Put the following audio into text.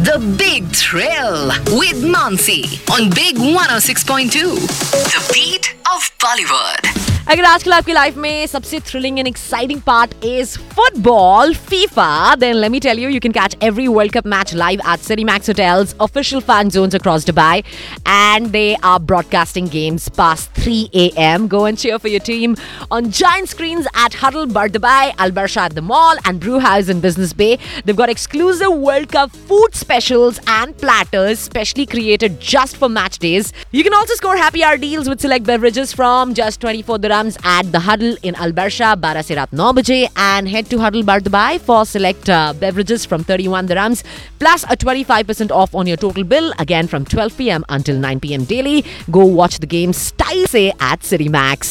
The Big Thrill with Mansi on Big 106.2. The beat of Bollywood. अगर आजकल आपकी life में सबसे thrilling and exciting part is football FIFA, then let me tell you, you can catch every World Cup match live at Citimax Hotel's official fan zones across Dubai, and they are broadcasting games past 3 a.m. Go and cheer for your team on giant screens at Huddle Bar Dubai, Al Barsha at the Mall, and Brew House in Business Bay. They've got exclusive World Cup food specials and platters specially created just for match days. You can also score happy hour deals with select beverages from just 24 dirhams at the Huddle in Al Barsha, 12 se raat 9 baje, and head to Huddle Bar Dubai for select beverages from 31 dirhams plus a 25% off on your total bill, again from 12 p.m. until 9 p.m. daily. Go watch the game style se at Citimax.